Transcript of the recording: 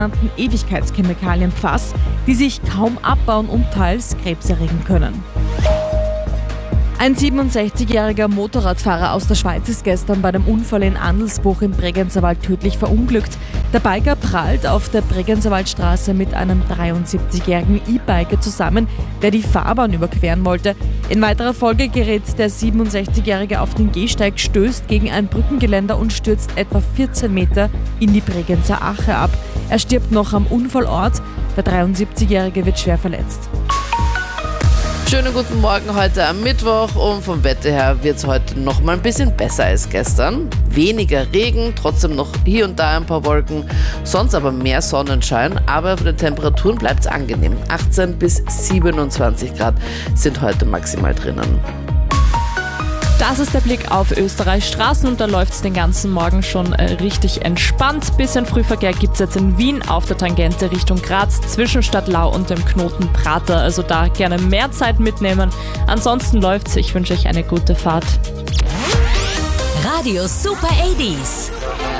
Ewigkeitschemikalien Pfass, die sich kaum abbauen und teils Krebs erregen können. Ein 67-jähriger Motorradfahrer aus der Schweiz ist gestern bei einem Unfall in Andelsbuch im Bregenzerwald tödlich verunglückt. Der Biker prallt auf der Bregenzerwaldstraße mit einem 73-jährigen E-Biker zusammen, der die Fahrbahn überqueren wollte. In weiterer Folge gerät der 67-jährige auf den Gehsteig, stößt gegen ein Brückengeländer und stürzt etwa 14 Meter in die Bregenzer Ache ab. Er stirbt noch am Unfallort. Der 73-jährige wird schwer verletzt. Schönen guten Morgen heute am Mittwoch und vom Wetter her wird es heute noch mal ein bisschen besser als gestern. Weniger Regen, trotzdem noch hier und da ein paar Wolken, sonst aber mehr Sonnenschein, aber von den Temperaturen bleibt es angenehm. 18 bis 27 Grad sind heute maximal drinnen. Das ist der Blick auf Österreichs Straßen und da läuft es den ganzen Morgen schon richtig entspannt. Bisschen Frühverkehr gibt es jetzt in Wien auf der Tangente Richtung Graz zwischen Stadtlau und dem Knoten Prater. Also da gerne mehr Zeit mitnehmen. Ansonsten läuft's. Ich wünsche euch eine gute Fahrt. Radio Super 80s.